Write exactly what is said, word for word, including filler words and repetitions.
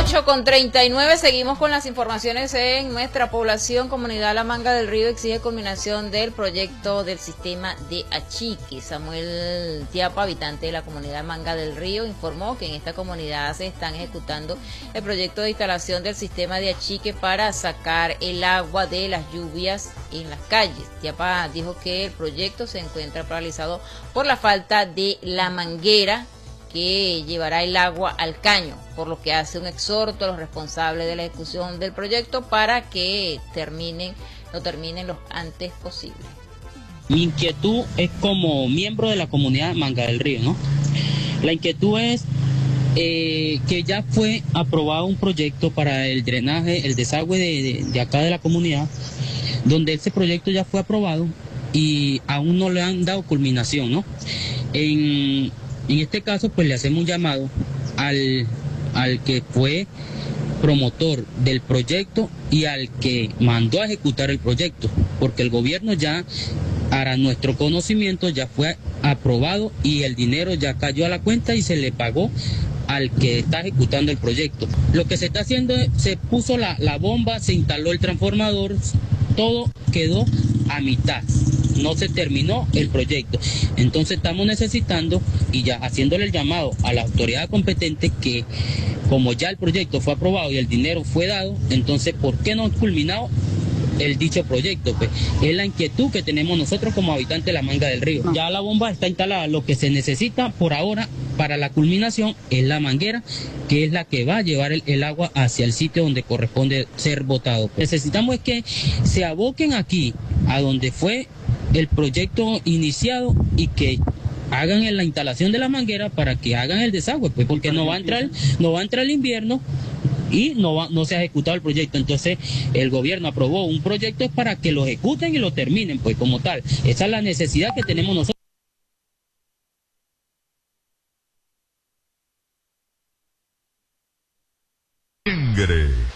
ocho con treinta y nueve, seguimos con las informaciones en nuestra población. Comunidad La Manga del Río exige culminación del proyecto del sistema de achique. Samuel Tiapa, habitante de la comunidad Manga del Río, informó que en esta comunidad se están ejecutando el proyecto de instalación del sistema de achique para sacar el agua de las lluvias en las calles. Tiapa dijo que el proyecto se encuentra paralizado por la falta de la manguera que llevará el agua al caño, por lo que hace un exhorto a los responsables de la ejecución del proyecto para que terminen, lo terminen lo antes posible. Mi inquietud es como miembro de la comunidad Manga del Río, ¿no? La inquietud es eh, que ya fue aprobado un proyecto para el drenaje, el desagüe de, de, de acá de la comunidad, donde ese proyecto ya fue aprobado y aún no le han dado culminación, ¿no? En En este caso, pues le hacemos un llamado al, al que fue promotor del proyecto y al que mandó a ejecutar el proyecto, porque el gobierno ya, para nuestro conocimiento, ya fue aprobado y el dinero ya cayó a la cuenta y se le pagó al que está ejecutando el proyecto. Lo que se está haciendo es, se puso la, la bomba, se instaló el transformador, todo quedó a mitad. No se terminó el proyecto. Entonces estamos necesitando y ya haciéndole el llamado a la autoridad competente que como ya el proyecto fue aprobado y el dinero fue dado, entonces ¿por qué no ha culminado el dicho proyecto? Pues es la inquietud que tenemos nosotros como habitantes de la Manga del Río. Ya la bomba está instalada, lo que se necesita por ahora para la culminación es la manguera, que es la que va a llevar el, el agua hacia el sitio donde corresponde ser botado. Necesitamos es que se aboquen aquí, a donde fue el proyecto iniciado y que hagan la instalación de la manguera para que hagan el desagüe, pues porque no va a entrar, no va a entrar el invierno y no va, no se ha ejecutado el proyecto. Entonces el gobierno aprobó un proyecto para que lo ejecuten y lo terminen, pues como tal. Esa es la necesidad que tenemos nosotros. Ingrid.